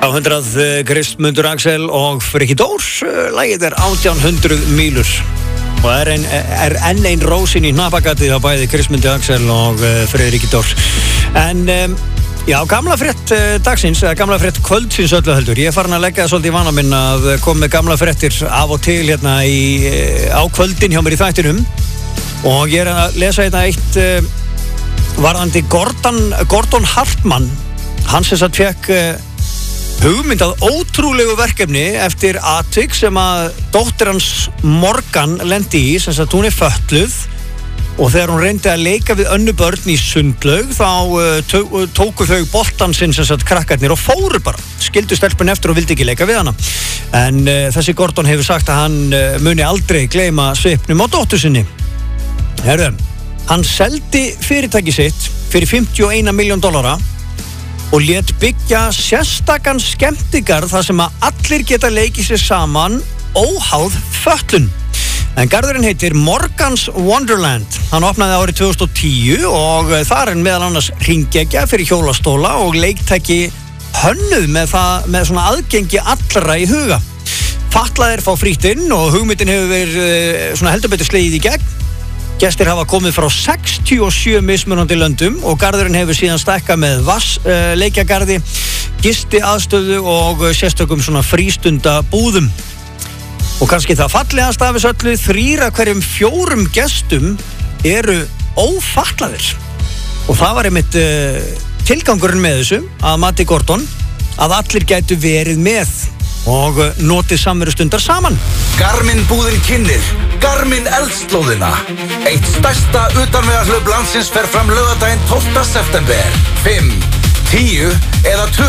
Á 100 Kristmundur Axel og Frikki Dór. Lagið 1800 mílur og enn ein rósin í hnapagatið á bæði Kristmundur Axel og Frikki Dór. En já, gamla frétt dagsins, eða gamla frétt kvöldsins öllu heldur. Ég farin að leggja það svolítið í vana minn að koma með gamla fréttir af og til hérna á kvöldin hjá mér í þættinum. Og ég að lesa hérna eitt varðandi Gordon Hartmann. Hann sem sagt fekk hugmyndað ótrúlegu verkefni eftir atvik sem að dóttir hans Morgan lendi í, sem sagt hún fötluð og þegar hún reyndi að leika við önnur börn í sundlaug þá tóku þau boltan sinn sem sagt krakkarnir og fóru bara, skildu stelpun eftir og vildi ekki leika við hana. En þessi Gordon hefur sagt að hann muni aldrei gleyma svipnum á dóttur sinni. Herru, hann seldi fyrirtæki sitt fyrir $51 million og lét byggja sérstakan skemmtigarð þar sem að allir geta leikið sér saman óháð fötlun. En garðurinn heitir Morgan's Wonderland. Hann opnaði árið 2010 og þar meðal annars hringekja fyrir hjólastóla og leiktæki hönnuð með svona aðgengi allra í huga. Fatlaðir fá frítt inn og hugmyndin hefur verið svona heldur betur slegið í gegn. Gestir hafa komið frá 67 mismunandi löndum og garðurinn hefur síðan stækkað með leikjagarði, gistiaðstöðu og sérstökum svona frístunda búðum. Og kannski það fallegast af þessu öllu, 3 af hverjum 4 gestum eru ófatlaðir. Og það var einmitt tilgangurinn með þessu, að mati Gordon, að allir gætu verið með og notið samverustundar saman. Garmin búðin kynnir Garmin Eldslóðina. Eitt stærsta utanvegahlaup landsins fer fram laugardaginn 12. september. 5, 10 eða